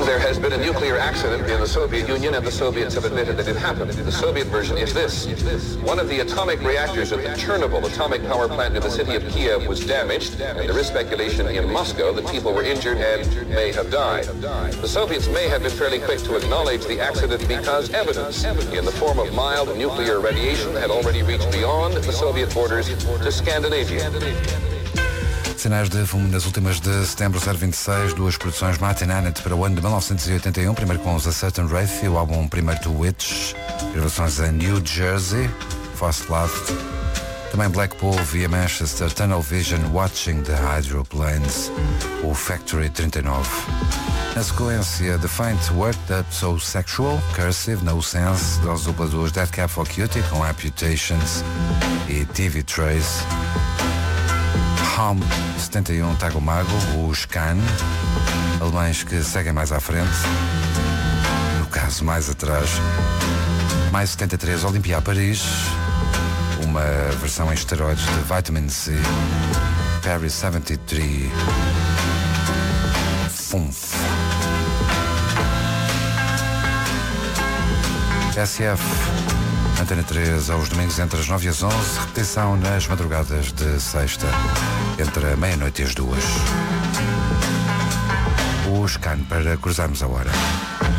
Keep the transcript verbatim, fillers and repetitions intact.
There has been a nuclear accident in the Soviet Union, and the Soviets have admitted that it happened. The Soviet version is this. One of the atomic reactors at the Chernobyl atomic power plant near the city of Kiev was damaged, and there is speculation in Moscow that people were injured and may have died. The Soviets may have been fairly quick to acknowledge the accident because evidence in the form of mild nuclear radiation had already reached beyond the Soviet borders to Scandinavia. Sinais de fumo nas últimas de setembro, zero vinte e seis, duas produções Martin Hannett para o ano de mil novecentos e oitenta e um, primeiro com os A Certain Wraith, o álbum primeiro do Witch, gravações em New Jersey, Fast Love, também Blackpool via Manchester, Tunnel Vision, Watching the Hydroplanes, o Factory trinta e nove. Na sequência, The Faint, Worked Up So Sexual, Cursive, No Sense, dos dubladores Dead Cab for Cutie com Amputations e T V Trace. Home, setenta e um, Tago Mago, os Can, alemães que seguem mais à frente, no caso mais atrás. Mais setenta e três, Olympia Paris, uma versão em esteroides de Vitamin C. Paris setenta e três, Funf. S F, Antena três, aos domingos entre as nove e as onze, repetição nas madrugadas de sexta, entre a meia-noite e as duas. Os Can para cruzarmos a hora.